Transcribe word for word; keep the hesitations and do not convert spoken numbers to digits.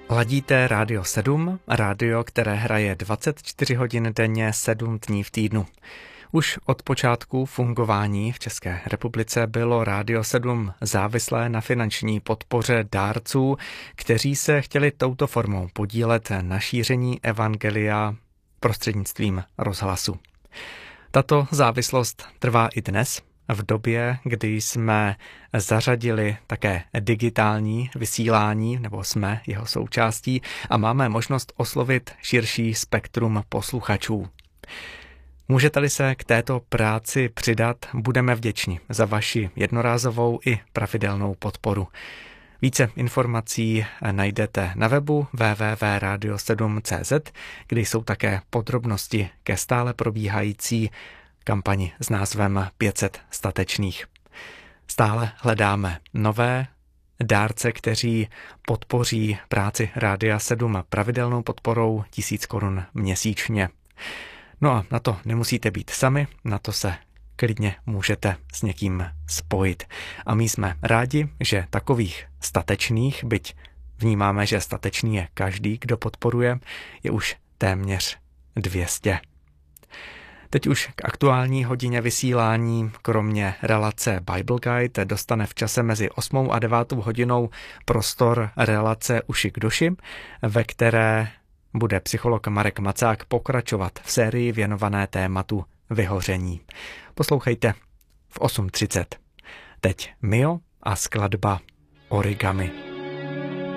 Ladíte Rádio sedm, rádio, které hraje dvacet čtyři hodin denně, sedm dní v týdnu. Už od počátku fungování v České republice bylo Rádio sedm závislé na finanční podpoře dárců, kteří se chtěli touto formou podílet na šíření evangelia prostřednictvím rozhlasu. Tato závislost trvá i dnes, v době, kdy jsme zařadili také digitální vysílání, nebo jsme jeho součástí, a máme možnost oslovit širší spektrum posluchačů. Můžete-li se k této práci přidat, budeme vděční za vaši jednorázovou i pravidelnou podporu. Více informací najdete na webu w w w tečka radio sedm tečka c z, kde jsou také podrobnosti ke stále probíhající kampani s názvem pět set statečných. Stále hledáme nové dárce, kteří podpoří práci Rádia sedm pravidelnou podporou tisíc korun měsíčně. No a na to nemusíte být sami, na to se klidně můžete s někým spojit. A my jsme rádi, že takových statečných, byť vnímáme, že statečný je každý, kdo podporuje, je už téměř dvě stě. Teď už k aktuální hodině vysílání, kromě relace Bible Guide, dostane v čase mezi osmou a devátou hodinou prostor relace Uši k duši, ve které bude psycholog Marek Macák pokračovat v sérii věnované tématu vyhoření. Poslouchejte v osm třicet. Teď Mio a skladba Origami.